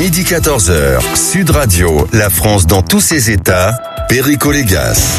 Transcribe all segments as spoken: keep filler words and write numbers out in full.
midi quatorze heures, Sud Radio, la France dans tous ses états, Perico Légas.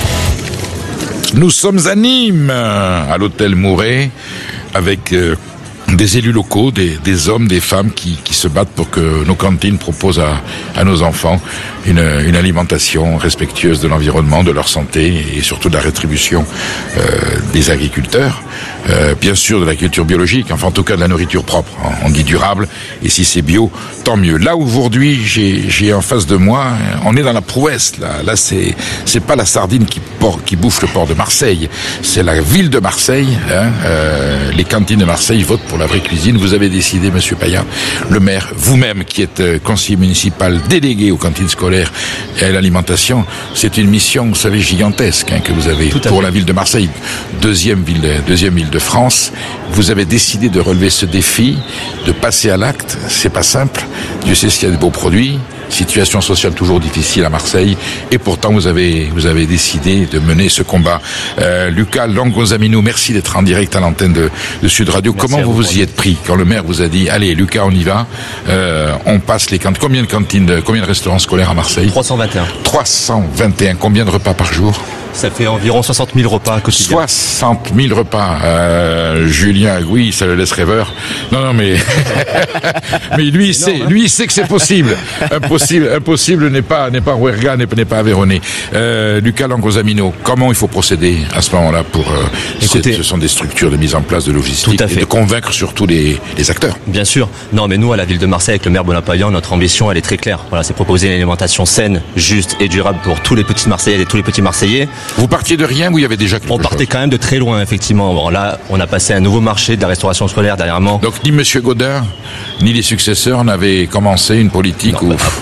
Nous sommes à Nîmes, à l'hôtel Mouret, avec euh, des élus locaux, des, des hommes, des femmes qui, qui se battent pour que nos cantines proposent à, à nos enfants une, une alimentation respectueuse de l'environnement, de leur santé et surtout de la rétribution euh, des agriculteurs. Euh, bien sûr de la culture biologique, enfin en tout cas de la nourriture propre. On dit durable, et si c'est bio, tant mieux. Là aujourd'hui, j'ai, j'ai en face de moi, on est dans la prouesse. Là, là c'est c'est pas la sardine qui, port, qui bouffe le port de Marseille, c'est la ville de Marseille. Hein, euh, les cantines de Marseille votent pour la vraie cuisine. Vous avez décidé, Monsieur Payan, le maire, vous-même qui êtes euh, conseiller municipal délégué aux cantines scolaires et à l'alimentation, c'est une mission, vous savez, gigantesque hein, que vous avez pour la ville de Marseille, deuxième ville, deuxième ville de France. Vous avez décidé de relever ce défi, de passer à l'acte. C'est pas simple. Dieu sait s'il y a de beaux produits. Situation sociale toujours difficile à Marseille, et pourtant vous avez vous avez décidé de mener ce combat. Euh, Lucas Langozamino, merci d'être en direct à l'antenne de, de Sud Radio. Merci. Comment vous vous y êtes pris quand le maire vous a dit allez Lucas, on y va, euh, on passe les cantines. Combien de cantines, de, combien de restaurants scolaires à Marseille? trois cent vingt et un. trois cent vingt et un. Combien de repas par jour? Ça fait environ soixante mille repas quotidiens. soixante mille repas. Euh, Julien, oui, ça le laisse rêveur. Non, non, mais mais lui, il sait, lui, il sait que c'est possible. Impossible, impossible n'est pas n'est pas Rouergue, n'est, n'est pas Aveyronais. Euh, Lucas Langozamino, comment il faut procéder à ce moment-là pour euh, Écoutez, ce sont des structures de mise en place de logistique et de convaincre surtout les, les acteurs. Bien sûr. Non, mais nous, à la ville de Marseille, avec le maire Bonapayan, notre ambition, elle est très claire. Voilà, c'est proposer une alimentation saine, juste et durable pour tous les petits Marseillais et tous les petits Marseillais. Vous partiez de rien ou il y avait déjà quelque chose? On partait quand même de très loin, effectivement. Bon, là, on a passé un nouveau marché de la restauration scolaire dernièrement. Donc ni Monsieur Godin, ni les successeurs n'avaient commencé une politique non, où...